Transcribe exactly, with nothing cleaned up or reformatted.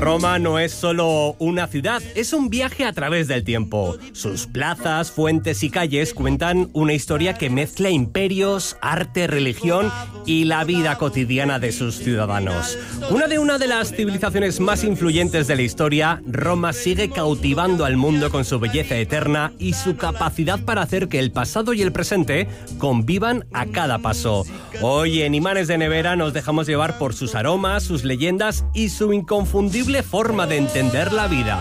Roma no es solo una ciudad, es un viaje a través del tiempo. Sus plazas, fuentes y calles cuentan una historia que mezcla imperios, arte, religión y la vida cotidiana de sus ciudadanos. Una de una de las civilizaciones más influyentes de la historia, Roma sigue cautivando al mundo con su belleza eterna y su capacidad para hacer que el pasado y el presente convivan a cada paso. Hoy en Imanes de Nevera nos dejamos llevar por sus aromas, sus leyendas y su inconfundible forma de entender la vida.